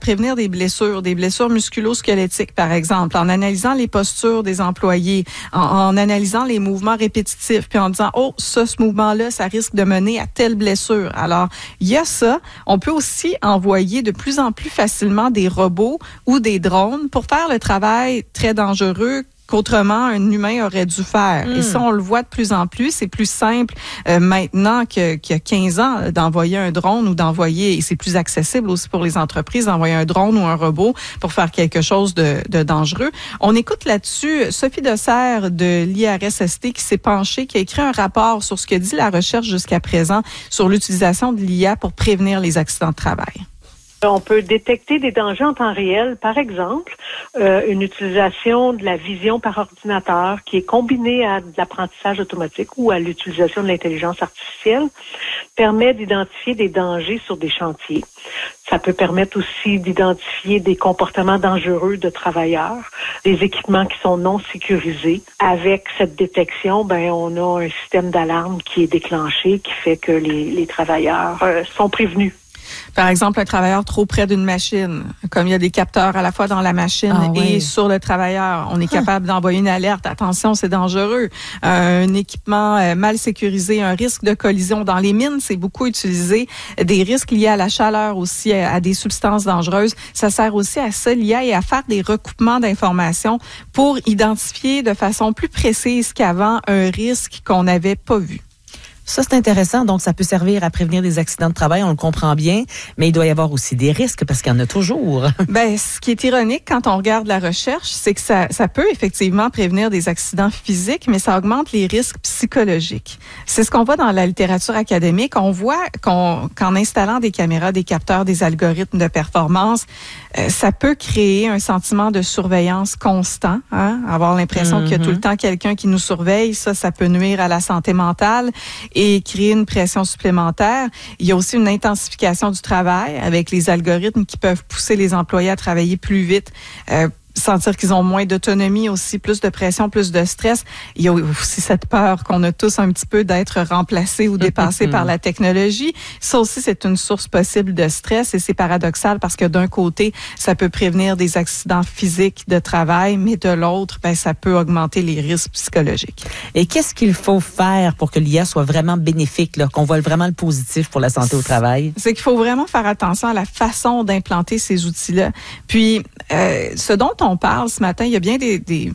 prévenir des blessures musculo-squelettiques, par exemple, en analysant les postures des employés, en analysant les mouvements répétitifs, puis en disant, ce mouvement-là, ça risque de mener à telle blessure. Alors, il y a ça. On peut aussi envoyer de plus en plus facilement des robots ou des drones pour faire le travail très dangereux qu'autrement un humain aurait dû faire. Et ça, on le voit de plus en plus. C'est plus simple maintenant qu'il y a 15 ans d'envoyer un drone ou et c'est plus accessible aussi pour les entreprises d'envoyer un drone ou un robot pour faire quelque chose de dangereux. On écoute là-dessus Sophie Dessert de l'IRSST qui s'est penchée, qui a écrit un rapport sur ce que dit la recherche jusqu'à présent sur l'utilisation de l'IA pour prévenir les accidents de travail. On peut détecter des dangers en temps réel. Par exemple, une utilisation de la vision par ordinateur qui est combinée à de l'apprentissage automatique ou à l'utilisation de l'intelligence artificielle permet d'identifier des dangers sur des chantiers. Ça peut permettre aussi d'identifier des comportements dangereux de travailleurs, des équipements qui sont non sécurisés. Avec cette détection, on a un système d'alarme qui est déclenché, qui fait que les travailleurs sont prévenus. Par exemple, un travailleur trop près d'une machine, comme il y a des capteurs à la fois dans la machine et sur le travailleur, on est capable d'envoyer une alerte. Attention, c'est dangereux. Un équipement mal sécurisé, un risque de collision. Dans les mines, c'est beaucoup utilisé. Des risques liés à la chaleur aussi, à des substances dangereuses. Ça sert aussi à ça, l'IA, et à faire des recoupements d'informations pour identifier de façon plus précise qu'avant un risque qu'on n'avait pas vu. Ça, c'est intéressant. Donc, ça peut servir à prévenir des accidents de travail, on le comprend bien, mais il doit y avoir aussi des risques parce qu'il y en a toujours. Ce qui est ironique quand on regarde la recherche, c'est que ça peut effectivement prévenir des accidents physiques, mais ça augmente les risques psychologiques. C'est ce qu'on voit dans la littérature académique. On voit qu'en installant des caméras, des capteurs, des algorithmes de performance, ça peut créer un sentiment de surveillance constant, avoir l'impression qu'il y a tout le temps quelqu'un qui nous surveille. Ça peut nuire à la santé mentale et créer une pression supplémentaire. Il y a aussi une intensification du travail avec les algorithmes qui peuvent pousser les employés à travailler plus vite, sentir qu'ils ont moins d'autonomie aussi, plus de pression, plus de stress. Il y a aussi cette peur qu'on a tous un petit peu d'être remplacés ou dépassés par la technologie. Ça aussi, c'est une source possible de stress et c'est paradoxal parce que d'un côté, ça peut prévenir des accidents physiques de travail, mais de l'autre, ça peut augmenter les risques psychologiques. Et qu'est-ce qu'il faut faire pour que l'IA soit vraiment bénéfique, qu'on voit vraiment le positif pour la santé au travail? C'est qu'il faut vraiment faire attention à la façon d'implanter ces outils-là. Puis, ce dont on parle ce matin, il y a bien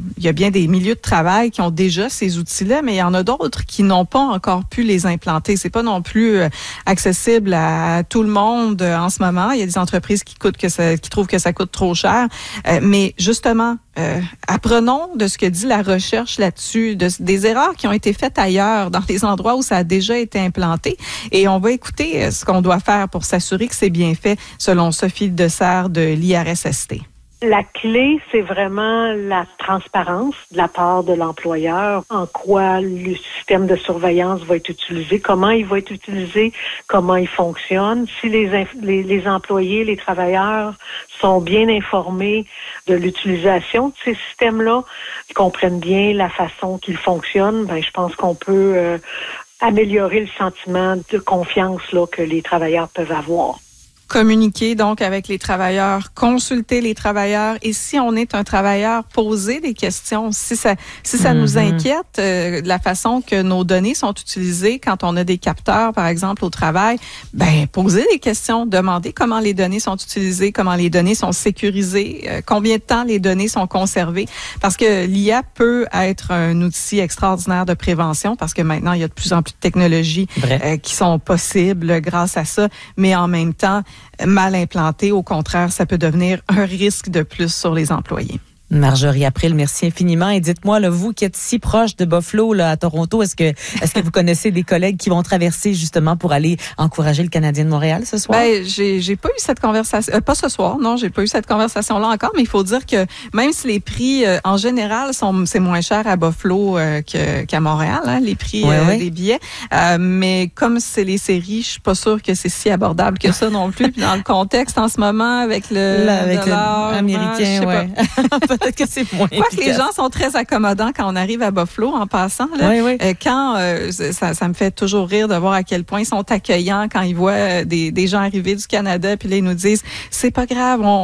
des milieux de travail qui ont déjà ces outils-là, mais il y en a d'autres qui n'ont pas encore pu les implanter. C'est pas non plus accessible à tout le monde en ce moment. Il y a des entreprises qui trouvent que ça coûte trop cher. Mais justement, apprenons de ce que dit la recherche là-dessus, des erreurs qui ont été faites ailleurs, dans des endroits où ça a déjà été implanté. Et on va écouter ce qu'on doit faire pour s'assurer que c'est bien fait, selon Sophie Dessert de l'IRSST. La clé, c'est vraiment la transparence de la part de l'employeur, en quoi le système de surveillance va être utilisé, comment il va être utilisé, comment il fonctionne. Si les employés, les travailleurs sont bien informés de l'utilisation de ces systèmes-là, ils comprennent bien la façon qu'ils fonctionnent, je pense qu'on peut améliorer le sentiment de confiance que les travailleurs peuvent avoir. Communiquer donc avec les travailleurs, consulter les travailleurs, et si on est un travailleur, poser des questions. Si ça nous inquiète, la façon que nos données sont utilisées quand on a des capteurs, par exemple, au travail, poser des questions, demander comment les données sont utilisées, comment les données sont sécurisées, combien de temps les données sont conservées, parce que l'IA peut être un outil extraordinaire de prévention, parce que maintenant, il y a de plus en plus de technologies qui sont possibles grâce à ça, mais en même temps, mal implanté, au contraire, ça peut devenir un risque de plus sur les employés. Marjorie April, merci infiniment. Et dites-moi, vous qui êtes si proche de Buffalo, à Toronto, est-ce que vous connaissez des collègues qui vont traverser justement pour aller encourager le Canadien de Montréal ce soir? J'ai pas eu cette conversation, pas ce soir, non, j'ai pas eu cette conversation-là encore, mais il faut dire que même si les prix, en général, c'est moins cher à Buffalo qu'à Montréal, les prix des billets, mais comme c'est les séries, je suis pas sûre que c'est si abordable que ça non plus. Puis dans le contexte en ce moment, avec le dollar américain, peut-être que c'est moins efficace. Que les gens sont très accommodants quand on arrive à Buffalo en passant. Ça me fait toujours rire de voir à quel point ils sont accueillants quand ils voient des gens arriver du Canada, puis là, ils nous disent, c'est pas grave,